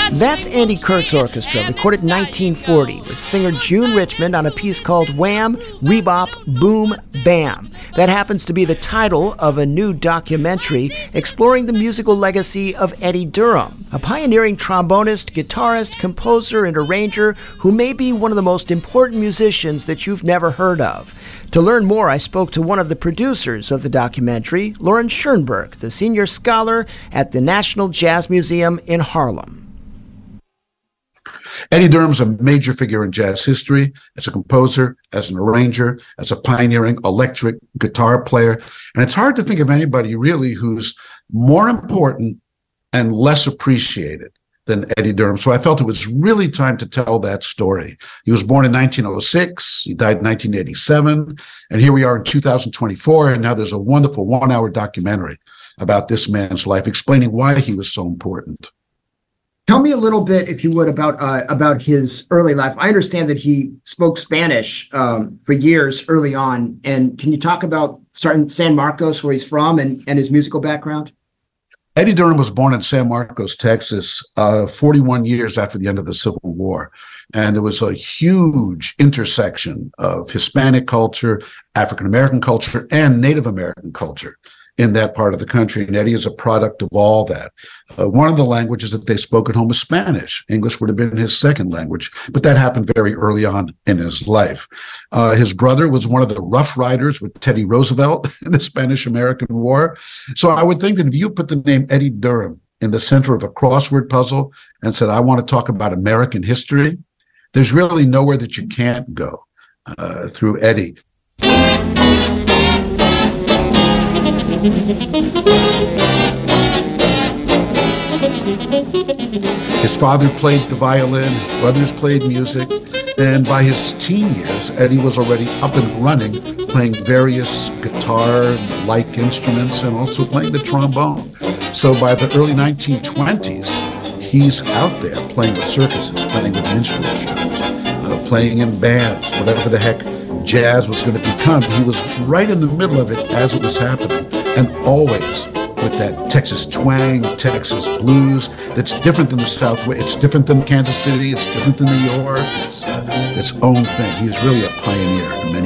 That's Andy Kurt's orchestra, recorded in 1940 with singer June Richmond on a piece called Wham, Rebop, Boom, Bam. That happens to be the title of a new documentary exploring the musical legacy of Eddie Durham, a pioneering trombonist, guitarist, composer, and arranger who may be one of the most important musicians that you've never heard of. To learn more, I spoke to one of the producers of the documentary, Lauren Schoenberg, the senior scholar at the National Jazz Museum in Harlem. Eddie Durham's a major figure in jazz history as a composer, as an arranger, as a pioneering electric guitar player. And it's hard to think of anybody really who's more important and less appreciated than Eddie Durham. So I felt it was really time to tell that story. He was born in 1906. He died in 1987. And here we are in 2024. And now there's a wonderful 1-hour documentary about this man's life, explaining why he was so important. Tell me a little bit, if you would, about his early life. I understand that he spoke Spanish for years early on. And can you talk about starting San Marcos, where he's from, and his musical background? Eddie Durham was born in San Marcos, Texas, 41 years after the end of the Civil War. And there was a huge intersection of Hispanic culture, African-American culture, and Native American culture in that part of the country. And Eddie is a product of all that. One of the languages that they spoke at home was Spanish. English would have been his second language, but that happened very early on in his life. His brother was one of the Rough Riders with Teddy Roosevelt in the Spanish-American War. So I would think that if you put the name Eddie Durham in the center of a crossword puzzle and said, I want to talk about American history, there's really nowhere that you can't go through Eddie. His father played the violin, his brothers played music, and by his teen years, Eddie was already up and running, playing various guitar-like instruments and also playing the trombone. So by the early 1920s, he's out there playing with circuses, playing with minstrel shows, playing in bands, whatever the heck jazz was going to become. He was right in the middle of it as it was happening, and always with that Texas twang, Texas blues that's different than the Southwest. It's different than Kansas City. It's different than New York. It's its own thing. He's really a pioneer in many